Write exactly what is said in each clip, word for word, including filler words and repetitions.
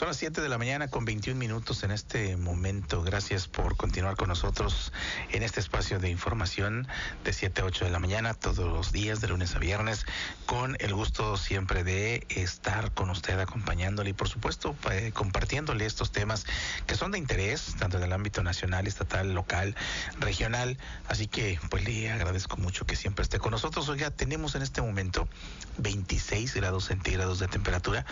Son las siete de la mañana con veintiún minutos en este momento. Gracias por continuar con nosotros en este espacio de información de siete a ocho de la mañana, todos los días, de lunes a viernes, con el gusto siempre de estar con usted acompañándole y por supuesto eh, compartiéndole estos temas que son de interés, tanto en el ámbito nacional, estatal, local, regional. Así que pues le agradezco mucho que siempre esté con nosotros. Oiga, tenemos en este momento veintiséis grados centígrados de temperatura.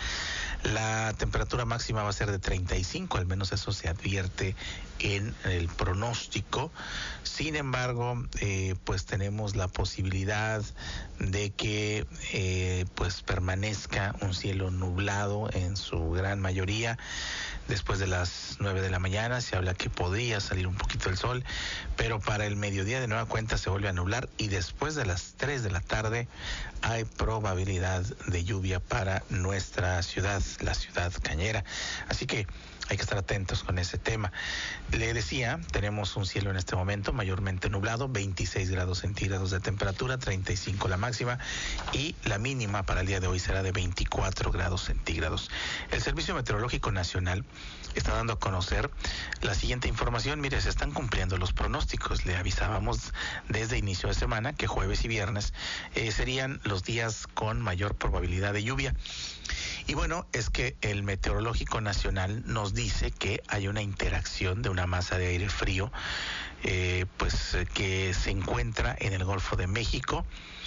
La temperatura máxima va a ser de treinta y cinco, al menos eso se advierte en el pronóstico. Sin embargo, eh, pues tenemos la posibilidad de que eh, pues permanezca un cielo nublado en su gran mayoría. Después de las nueve de la mañana se habla que podría salir un poquito el sol, pero para el mediodía de nueva cuenta se vuelve a nublar y después de las tres de la tarde hay probabilidad de lluvia para nuestra ciudad, la ciudad cañera. Así que hay que estar atentos con ese tema. Le decía, tenemos un cielo en este momento mayormente nublado, veintiséis grados centígrados de temperatura, treinta y cinco la máxima y la mínima para el día de hoy será de veinticuatro grados centígrados. El Servicio Meteorológico Nacional está dando a conocer la siguiente información. Mire, se están cumpliendo los pronósticos. Le avisábamos desde inicio de semana que jueves y viernes eh, serían los días con mayor probabilidad de lluvia. Y bueno, es que el Meteorológico Nacional nos dice que hay una interacción de una masa de aire frío eh, pues que se encuentra en el Golfo de México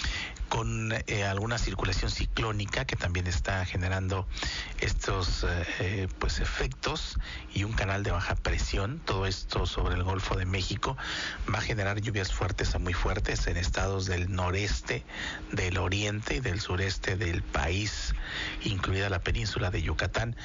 con eh, alguna circulación ciclónica que también está generando estos eh, pues efectos y un canal de baja presión. Todo esto sobre el Golfo de México va a generar lluvias fuertes a muy fuertes en estados del noreste, del oriente y del sureste del país, incluida la península de Yucatán.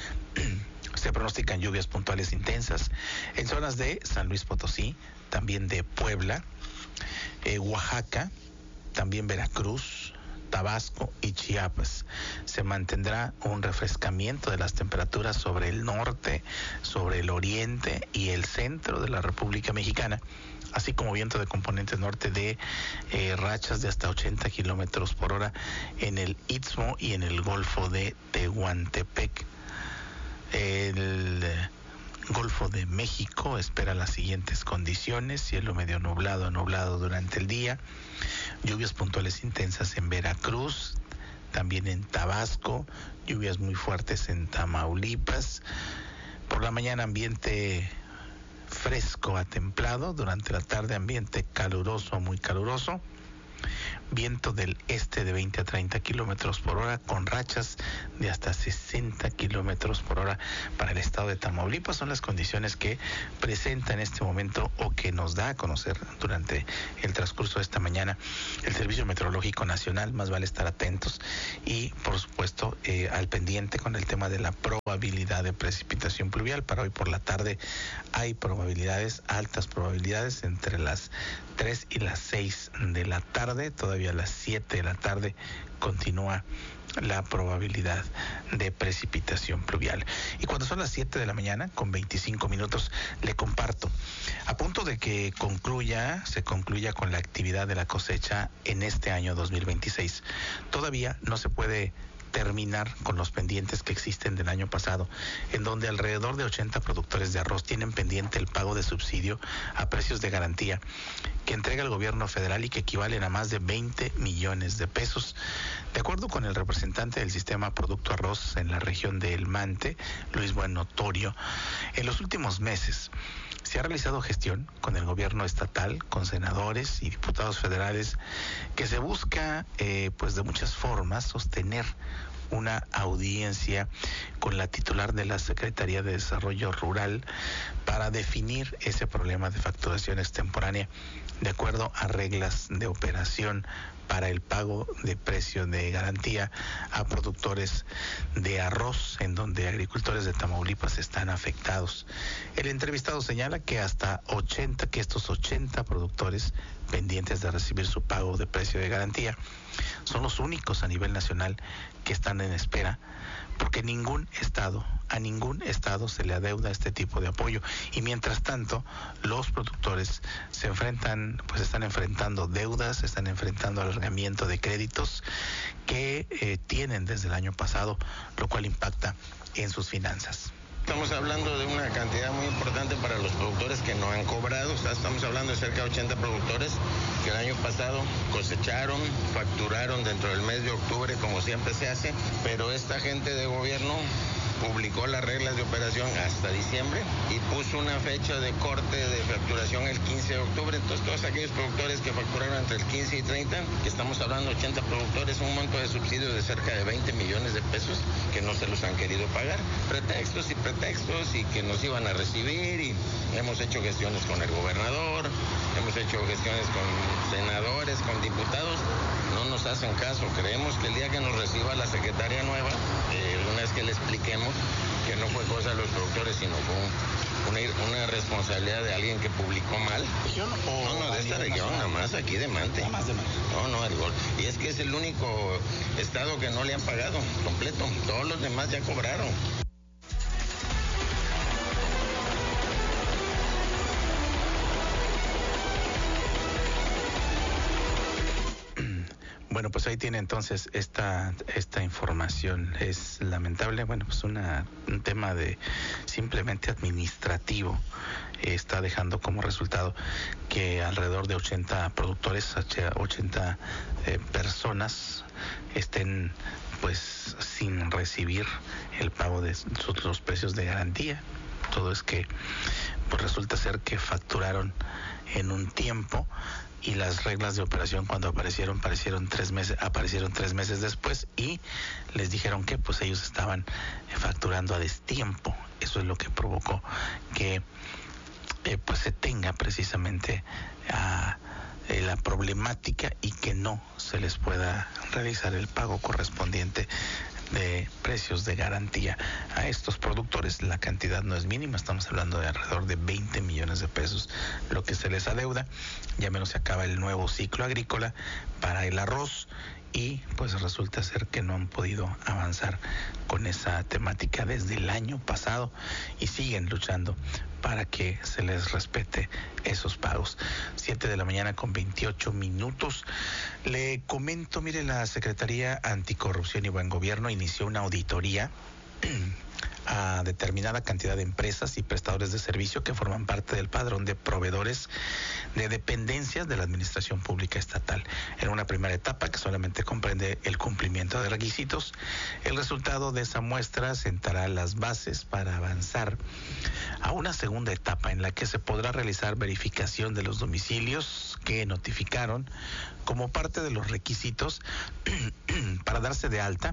Se pronostican lluvias puntuales intensas en zonas de San Luis Potosí, también de Puebla, eh, Oaxaca, también Veracruz, Tabasco y Chiapas. Se mantendrá un refrescamiento de las temperaturas sobre el norte, sobre el oriente y el centro de la República Mexicana, así como viento de componente norte de eh, rachas de hasta ochenta kilómetros por hora en el Istmo y en el Golfo de Tehuantepec. El Golfo de México espera las siguientes condiciones: cielo medio nublado a nublado durante el día, lluvias puntuales intensas en Veracruz, también en Tabasco, lluvias muy fuertes en Tamaulipas. Por la mañana ambiente fresco a templado, durante la tarde ambiente caluroso a muy caluroso, viento del este de veinte a treinta kilómetros por hora con rachas de hasta sesenta kilómetros por hora para el estado de Tamaulipas. Son las condiciones que presenta en este momento o que nos da a conocer durante el transcurso de esta mañana el Servicio Meteorológico Nacional. Más vale estar atentos y por supuesto eh, al pendiente con el tema de la probabilidad de precipitación pluvial. Para hoy por la tarde hay probabilidades, altas probabilidades entre las tres y las seis de la tarde. Todavía a las siete de la tarde continúa la probabilidad de precipitación pluvial. Y cuando son las siete de la mañana con veinticinco minutos, le comparto, a punto de que concluya, se concluya con la actividad de la cosecha en este año dos mil veintiséis, todavía no se puede terminar con los pendientes que existen del año pasado, en donde alrededor de ochenta productores de arroz tienen pendiente el pago de subsidio a precios de garantía que entrega el gobierno federal y que equivalen a más de veinte millones de pesos. De acuerdo con el representante del sistema Producto Arroz en la región de El Mante, Luis Buenotorio, en los últimos meses se ha realizado gestión con el gobierno estatal, con senadores y diputados federales, que se busca eh, pues de muchas formas sostener una audiencia con la titular de la Secretaría de Desarrollo Rural para definir ese problema de facturación extemporánea de acuerdo a reglas de operación para el pago de precio de garantía a productores de arroz, en donde agricultores de Tamaulipas están afectados. El entrevistado señala que hasta ochenta, que estos ochenta productores pendientes de recibir su pago de precio de garantía son los únicos a nivel nacional que están en espera, porque ningún estado, a ningún estado se le adeuda este tipo de apoyo. Y mientras tanto, los productores se enfrentan, pues están enfrentando deudas, están enfrentando alargamiento de créditos que eh, tienen desde el año pasado, lo cual impacta en sus finanzas. estamos hablando de una cantidad muy importante para los productores que no han cobrado. O sea, estamos hablando de cerca de ochenta productores que el año pasado cosecharon, facturaron dentro del mes de octubre, como siempre se hace, pero esta gente de gobierno publicó las reglas de operación hasta diciembre y puso una fecha de corte de facturación el quince de octubre. Entonces, todos aquellos productores que facturaron entre el quince y treinta, que estamos hablando de ochenta productores, un monto de subsidio de cerca de veinte millones de pesos que no se los han querido pagar. Pretextos y pretextos y que nos iban a recibir, y hemos hecho gestiones con el gobernador, hemos hecho gestiones con senadores, con diputados, no nos hacen caso. Creemos que el día que nos reciba la secretaria nueva, eh, una vez que le expliquemos que no fue cosa de los productores, sino fue una, una responsabilidad de alguien que publicó mal. No, no, de esta región, nada más aquí de Mante. Nada más de Mante. No, no, el gol. Y es que es el único estado que no le han pagado completo. Todos los demás ya cobraron. Bueno, pues ahí tiene entonces esta esta información. Es lamentable, bueno, pues una, un tema de simplemente administrativo eh, está dejando como resultado que alrededor de ochenta productores, ochenta eh, personas estén pues sin recibir el pago de sus, los precios de garantía. Todo es que pues resulta ser que facturaron en un tiempo y las reglas de operación cuando aparecieron aparecieron tres meses aparecieron tres meses después y les dijeron que pues ellos estaban facturando a destiempo. Eso es lo que provocó que eh, pues se tenga precisamente a eh, la problemática y que no se les pueda realizar el pago correspondiente de precios de garantía a estos productores. La cantidad no es mínima, estamos hablando de alrededor de veinte millones de pesos lo que se les adeuda. Ya menos se acaba el nuevo ciclo agrícola para el arroz y pues resulta ser que no han podido avanzar con esa temática desde el año pasado y siguen luchando para que se les respete esos pagos. Siete de la mañana con veintiocho minutos. Le comento, mire, la Secretaría Anticorrupción y Buen Gobierno inició una auditoría a determinada cantidad de empresas y prestadores de servicio que forman parte del padrón de proveedores de dependencias de la Administración Pública Estatal. En una primera etapa que solamente comprende el cumplimiento de requisitos, el resultado de esa muestra sentará las bases para avanzar a una segunda etapa en la que se podrá realizar verificación de los domicilios que notificaron como parte de los requisitos para darse de alta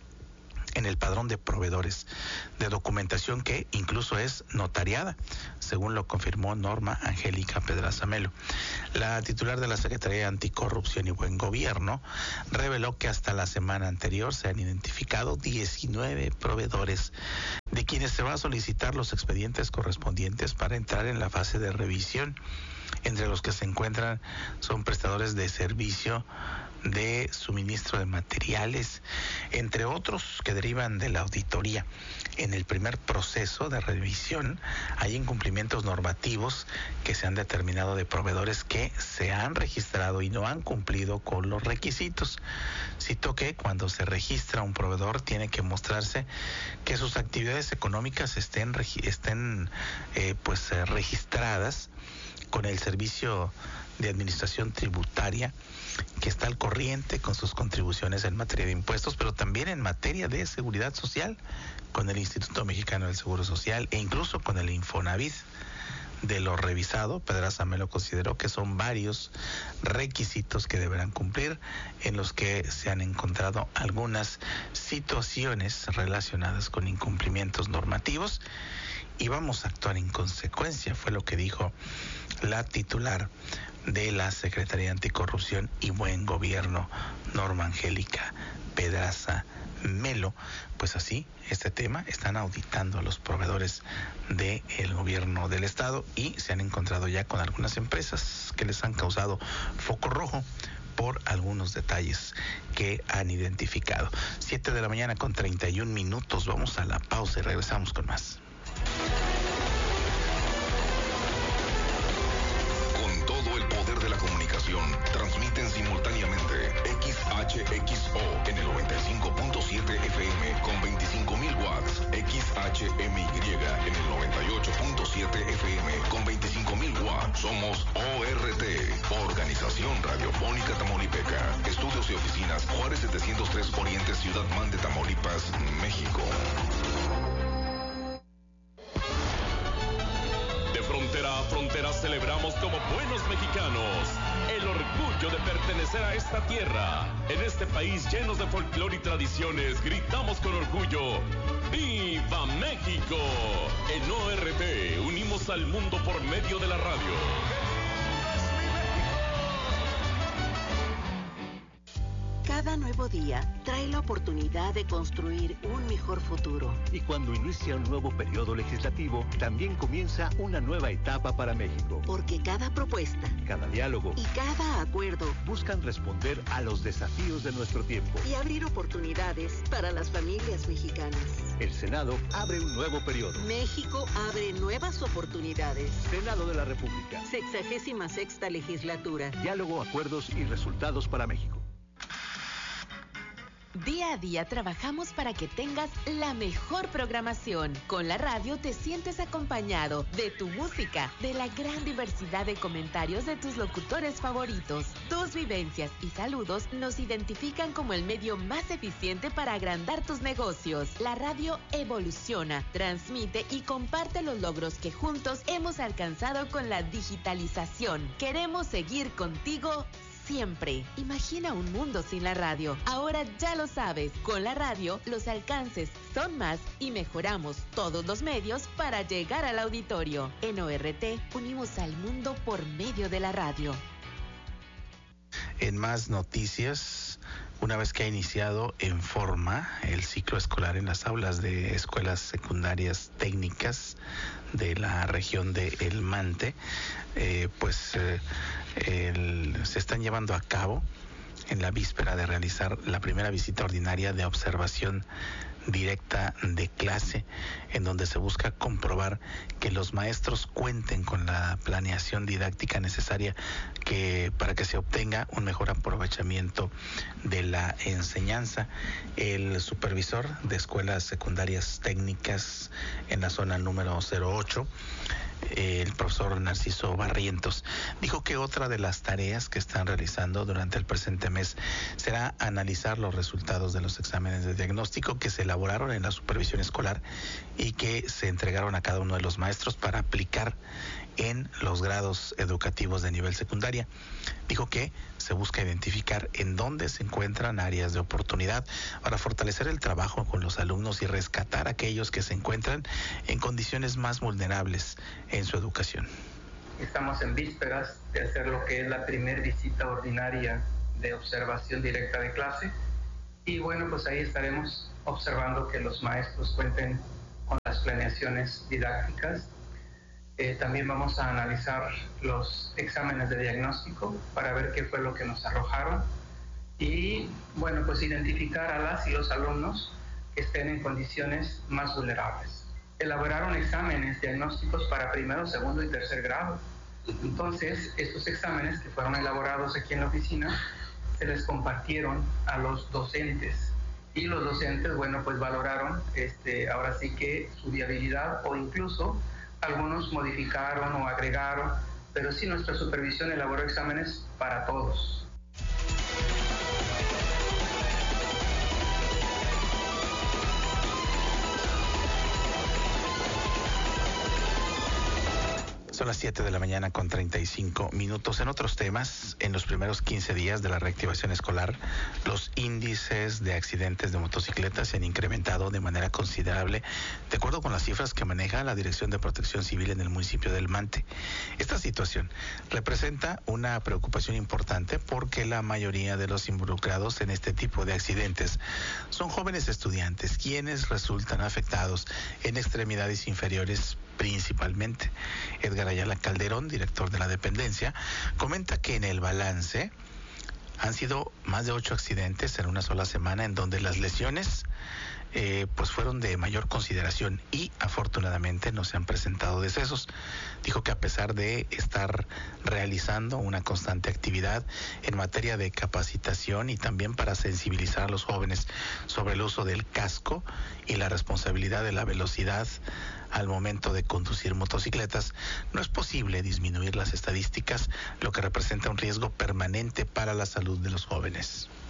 en el padrón de proveedores de documentación que incluso es notariada, según lo confirmó Norma Angélica Pedraza Melo. La titular de la Secretaría Anticorrupción y Buen Gobierno reveló que hasta la semana anterior se han identificado diecinueve proveedores de quienes se va a solicitar los expedientes correspondientes para entrar en la fase de revisión. Entre los que se encuentran son prestadores de servicio de suministro de materiales, entre otros que derivan de la auditoría. En el primer proceso de revisión hay incumplimientos normativos que se han determinado de proveedores que se han registrado y no han cumplido con los requisitos. Cito que cuando se registra un proveedor tiene que mostrarse que sus actividades económicas estén, estén eh, pues eh, registradas con el Servicio de Administración Tributaria, que está al corriente con sus contribuciones en materia de impuestos, pero también en materia de seguridad social, con el Instituto Mexicano del Seguro Social e incluso con el Infonavit. De lo revisado, Pedraza Melo consideró que son varios requisitos que deberán cumplir, en los que se han encontrado algunas situaciones relacionadas con incumplimientos normativos y vamos a actuar en consecuencia, fue lo que dijo la titular de la Secretaría Anticorrupción y Buen Gobierno, Norma Angélica Pedraza Melo. Pues así, este tema, están auditando a los proveedores del gobierno del estado y se han encontrado ya con algunas empresas que les han causado foco rojo por algunos detalles que han identificado. Siete de la mañana con treinta y un minutos, vamos a la pausa y regresamos con más. Transmiten simultáneamente X H X O en el noventa y cinco punto siete F M con veinticinco mil watts, X H M Y Juárez setecientos tres Oriente, Ciudad Man de Tamaulipas, México. De frontera a frontera celebramos como buenos mexicanos el orgullo de pertenecer a esta tierra. En este país llenos de folclore y tradiciones, gritamos con orgullo: ¡Viva México! En O R T unimos al mundo por medio de la radio. Cada nuevo día trae la oportunidad de construir un mejor futuro. Y cuando inicia un nuevo periodo legislativo, también comienza una nueva etapa para México. Porque cada propuesta, cada diálogo y cada acuerdo buscan responder a los desafíos de nuestro tiempo y abrir oportunidades para las familias mexicanas. El Senado abre un nuevo periodo. México abre nuevas oportunidades. Senado de la República. Sexagésima sexta legislatura. Diálogo, acuerdos y resultados para México. Día a día trabajamos para que tengas la mejor programación. Con la radio te sientes acompañado de tu música, de la gran diversidad de comentarios de tus locutores favoritos. Tus vivencias y saludos nos identifican como el medio más eficiente para agrandar tus negocios. La radio evoluciona, transmite y comparte los logros que juntos hemos alcanzado con la digitalización. Queremos seguir contigo siempre. Imagina un mundo sin la radio. Ahora ya lo sabes. Con la radio, los alcances son más y mejoramos todos los medios para llegar al auditorio. En O R T, unimos al mundo por medio de la radio. En más noticias, una vez que ha iniciado en forma el ciclo escolar en las aulas de escuelas secundarias técnicas de la región de El Mante, eh, pues eh, el, se están llevando a cabo en la víspera de realizar la primera visita ordinaria de observación directa de clase, en donde se busca comprobar que los maestros cuenten con la planeación didáctica necesaria que para que se obtenga un mejor aprovechamiento de la enseñanza. El supervisor de escuelas secundarias técnicas en la zona número cero ocho, el profesor Narciso Barrientos, dijo que otra de las tareas que están realizando durante el presente mes será analizar los resultados de los exámenes de diagnóstico que se elaboraron en la supervisión escolar y que se entregaron a cada uno de los maestros para aplicar en los grados educativos de nivel secundaria. Dijo que se busca identificar en dónde se encuentran áreas de oportunidad para fortalecer el trabajo con los alumnos y rescatar a aquellos que se encuentran en condiciones más vulnerables en su educación. Estamos en vísperas de hacer lo que es la primera visita ordinaria de observación directa de clase y bueno, pues ahí estaremos observando que los maestros cuenten con las planeaciones didácticas. Eh, también vamos a analizar los exámenes de diagnóstico para ver qué fue lo que nos arrojaron y, bueno, pues identificar a las y los alumnos que estén en condiciones más vulnerables. Elaboraron exámenes diagnósticos para primero, segundo y tercer grado. Entonces, estos exámenes que fueron elaborados aquí en la oficina se les compartieron a los docentes y los docentes, bueno, pues valoraron este, ahora sí que su viabilidad o incluso algunos modificaron o agregaron, pero sí nuestra supervisión elaboró exámenes para todos. Son las siete de la mañana con treinta y cinco minutos. En otros temas, en los primeros quince días de la reactivación escolar, los índices de accidentes de motocicletas se han incrementado de manera considerable, de acuerdo con las cifras que maneja la Dirección de Protección Civil en el municipio de El Mante. Esta situación representa una preocupación importante porque la mayoría de los involucrados en este tipo de accidentes son jóvenes estudiantes, quienes resultan afectados en extremidades inferiores principalmente. Edgar Ayala Calderón, director de la dependencia, comenta que en el balance han sido más de ocho accidentes en una sola semana en donde las lesiones eh, pues fueron de mayor consideración y afortunadamente no se han presentado decesos. Dijo que a pesar de estar realizando una constante actividad en materia de capacitación y también para sensibilizar a los jóvenes sobre el uso del casco y la responsabilidad de la velocidad al momento de conducir motocicletas, no es posible disminuir las estadísticas, lo que representa un riesgo permanente para la salud de los jóvenes.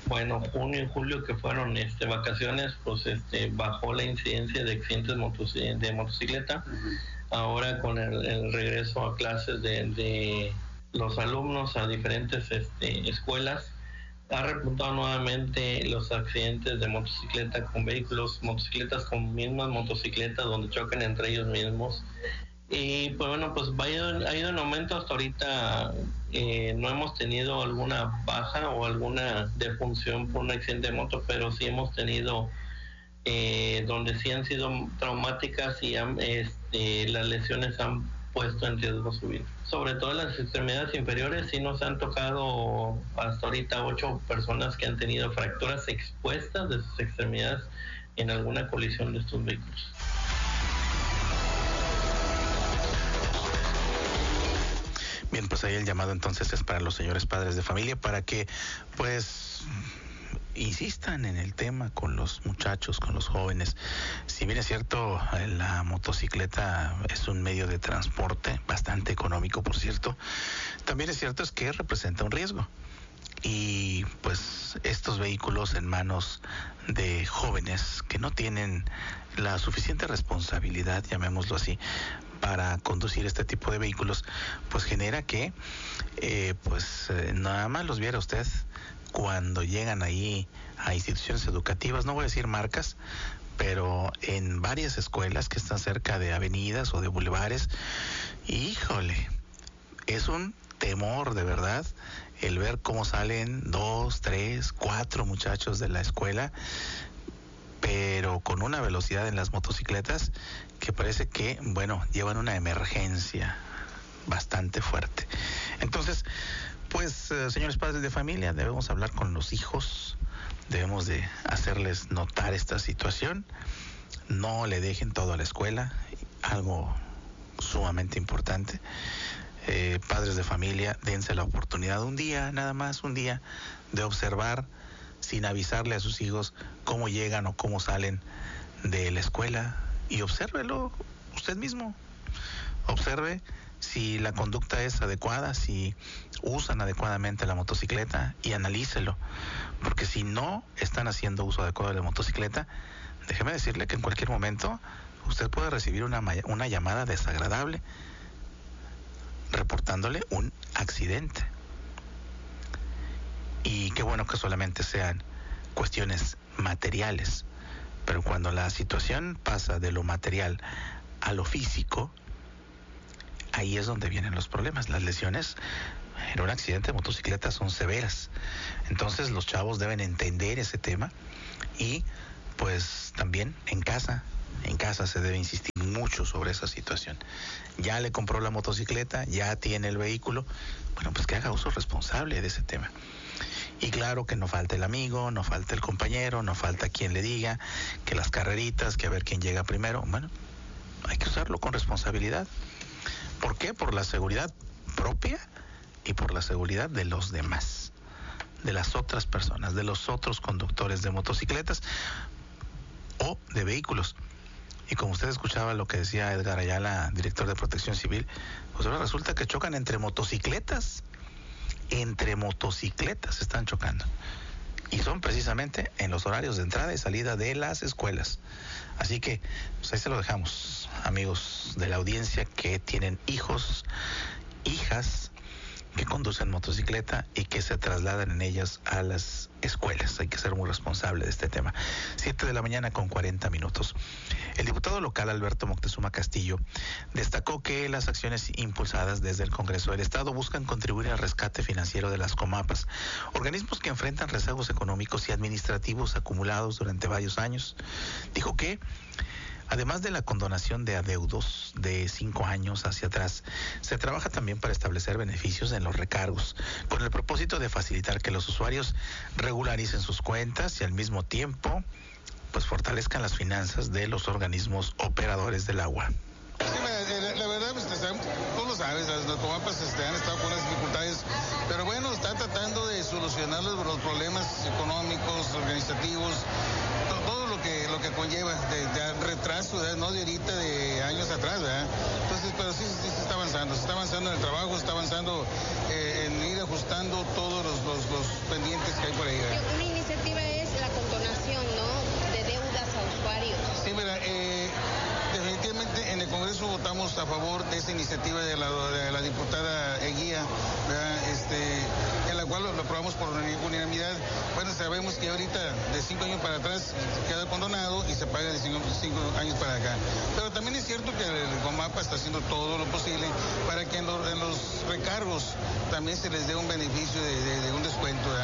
bueno, junio y julio, que fueron este, vacaciones, pues este, bajó la incidencia de accidentes motos, de motocicleta. Uh-huh. Ahora con el, el regreso a clases de, de los alumnos a diferentes este, escuelas, ha repuntado nuevamente los accidentes de motocicleta con vehículos, motocicletas con mismas motocicletas donde chocan entre ellos mismos. Y pues bueno, pues ha ido, ha ido en aumento hasta ahorita. Eh, no hemos tenido alguna baja o alguna defunción por un accidente de moto, pero sí hemos tenido eh, donde sí han sido traumáticas y han, este, las lesiones han puesto en riesgo su vida. Sobre todo las extremidades inferiores, sí nos han tocado hasta ahorita ocho personas que han tenido fracturas expuestas de sus extremidades en alguna colisión de estos vehículos. Bien, pues ahí el llamado entonces es para los señores padres de familia para que pues insistan en el tema con los muchachos, con los jóvenes. Si bien es cierto, la motocicleta es un medio de transporte bastante económico, por cierto, también es cierto es que representa un riesgo. Y pues estos vehículos en manos de jóvenes que no tienen la suficiente responsabilidad, llamémoslo así, para conducir este tipo de vehículos, pues genera que eh, pues eh, nada más los viera usted cuando llegan ahí a instituciones educativas, no voy a decir marcas, pero en varias escuelas que están cerca de avenidas o de bulevares, híjole, es un temor de verdad el ver cómo salen dos, tres, cuatro muchachos de la escuela, pero con una velocidad en las motocicletas que parece que, bueno, llevan una emergencia bastante fuerte. Entonces, pues, eh, señores padres de familia, debemos hablar con los hijos, debemos de hacerles notar esta situación, no le dejen todo a la escuela, algo sumamente importante. Eh, padres de familia, dense la oportunidad un día, nada más un día, de observar sin avisarle a sus hijos cómo llegan o cómo salen de la escuela, y obsérvelo usted mismo. Observe si la conducta es adecuada, si usan adecuadamente la motocicleta, y analícelo, porque si no están haciendo uso adecuado de la motocicleta, déjeme decirle que en cualquier momento usted puede recibir una, una llamada desagradable reportándole un accidente. Y qué bueno que solamente sean cuestiones materiales, pero cuando la situación pasa de lo material a lo físico, ahí es donde vienen los problemas. Las lesiones en un accidente de motocicleta son severas. Entonces los chavos deben entender ese tema, y pues también en casa, en casa se debe insistir mucho sobre esa situación. Ya le compró la motocicleta, ya tiene el vehículo, bueno, pues que haga uso responsable de ese tema. Y claro, que no falte el amigo, no falte el compañero, no falta quien le diga que las carreritas, que a ver quién llega primero. Bueno, hay que usarlo con responsabilidad. ¿Por qué? Por la seguridad propia y por la seguridad de los demás, de las otras personas, de los otros conductores de motocicletas o de vehículos. Y como usted escuchaba lo que decía Edgar Ayala, director de Protección Civil, pues ahora resulta que chocan entre motocicletas. Entre motocicletas están chocando. Y son precisamente en los horarios de entrada y salida de las escuelas. Así que, pues ahí se lo dejamos, amigos de la audiencia que tienen hijos, hijas que conducen motocicleta y que se trasladan en ellas a las escuelas. Hay que ser muy responsable de este tema. Siete de la mañana con cuarenta minutos. El diputado local Alberto Moctezuma Castillo destacó que las acciones impulsadas desde el Congreso del Estado buscan contribuir al rescate financiero de las Comapas, organismos que enfrentan rezagos económicos y administrativos acumulados durante varios años. Dijo que además de la condonación de adeudos de cinco años hacia atrás, se trabaja también para establecer beneficios en los recargos, con el propósito de facilitar que los usuarios regularicen sus cuentas y al mismo tiempo pues fortalezcan las finanzas de los organismos operadores del agua. Sí, la, la verdad, pues, tú lo sabes, las, las Comapas este, han estado con unas dificultades, pero bueno, están tratando de solucionar los, los problemas económicos, organizativos, todo, todo lo que lo que conlleva de, de retraso, ¿verdad? No de ahorita, de años atrás, ¿verdad? Entonces, pero sí, sí se está avanzando, se está avanzando en el trabajo, se está avanzando eh, en ir ajustando todos los, los, los pendientes que hay por ahí. ¿verdad? Una iniciativa es la condonación, ¿no?, de deudas a usuarios. Sí, mira, eh, definitivamente en el Congreso votamos a favor de esa iniciativa de la, de la diputada Eguía, ¿verdad? Este, en la cual lo, lo aprobamos por unanimidad. Bueno, sabemos que ahorita de cinco años para atrás queda condonado y se paga de cinco, cinco años para acá. Pero también es cierto que el COMAPA está haciendo todo lo posible para que en, lo, en los recargos también se les dé un beneficio de, de, de un descuento, ¿verdad?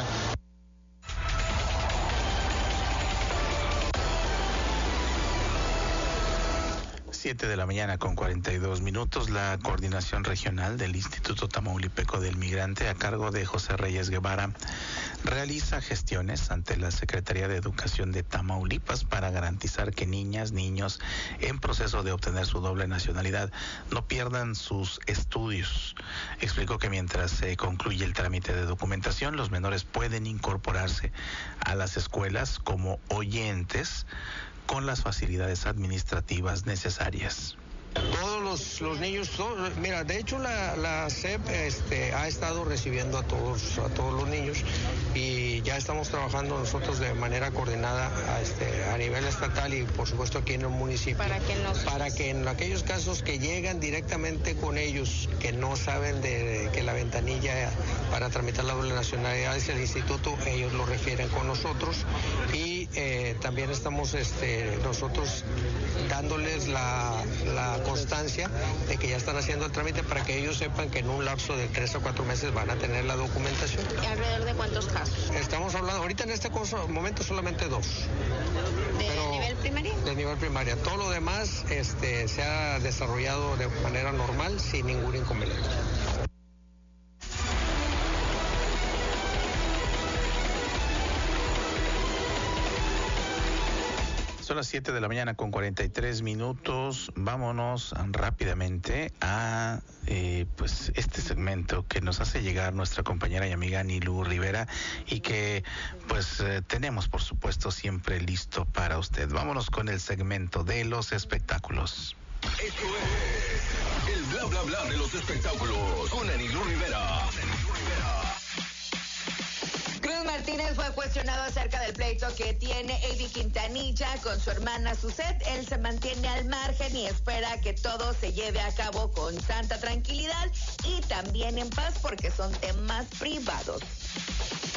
siete de la mañana con cuarenta y dos minutos, la coordinación regional del Instituto Tamaulipeco del Migrante a cargo de José Reyes Guevara realiza gestiones ante la Secretaría de Educación de Tamaulipas para garantizar que niñas, niños en proceso de obtener su doble nacionalidad no pierdan sus estudios. Explicó que mientras se concluye el trámite de documentación, los menores pueden incorporarse a las escuelas como oyentes con las facilidades administrativas necesarias. Todos los, los niños, todos, mira, de hecho la, la S E P este, ha estado recibiendo a todos, a todos los niños y ya estamos trabajando nosotros de manera coordinada a, este, a nivel estatal y por supuesto aquí en el municipio. Para que, nos... para que en aquellos casos que llegan directamente con ellos, que no saben de que la ventanilla para tramitar la doble nacionalidad es el instituto, ellos lo refieren con nosotros y eh, también estamos este, nosotros dándoles la, la constancia de que ya están haciendo el trámite para que ellos sepan que en un lapso de tres o cuatro meses van a tener la documentación. ¿Y alrededor de cuántos casos? Estamos hablando, ahorita en este momento solamente dos. ¿De Pero, nivel primaria? De nivel primaria. Todo lo demás este, se ha desarrollado de manera normal sin ningún inconveniente. Son las siete de la mañana con cuarenta y tres minutos. Vámonos rápidamente a eh, pues este segmento que nos hace llegar nuestra compañera y amiga Nilú Rivera y que pues eh, tenemos por supuesto siempre listo para usted. Vámonos con el segmento de los espectáculos. Esto es el bla bla bla de los espectáculos con Nilú Rivera. Cruz Martínez fue cuestionado acerca del pleito que tiene Eddie Quintanilla con su hermana Suzette. Él se mantiene al margen y espera que todo se lleve a cabo con tanta tranquilidad y también en paz porque son temas privados.